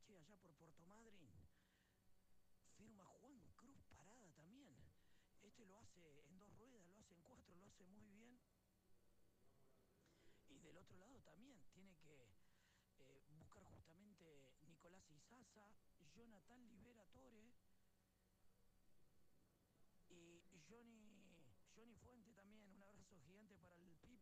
che, allá por Puerto Madryn, firma Juan Cruz Parada también. Este lo hace en 2 ruedas, lo hace en 4, lo hace muy bien. Y del otro lado también tiene que buscar justamente Nicolás Izaza, Jonathan Liberatore y Johnny Fuente también. Un abrazo gigante para el Pipo.